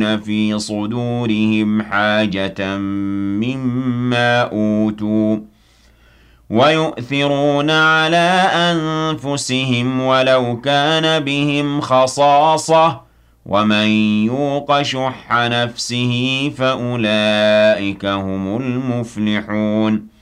في صدورهم حاجة مما أوتوا ويؤثرون على أنفسهم ولو كان بهم خصاصة ومن يوق شح نفسه فأولئك هم المفلحون